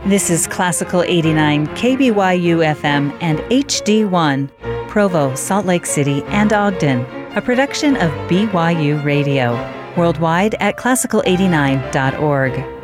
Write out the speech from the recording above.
This is Classical 89 KBYU FM and HD1, Provo, Salt Lake City, and Ogden, a production of BYU Radio. Worldwide at classical89.org.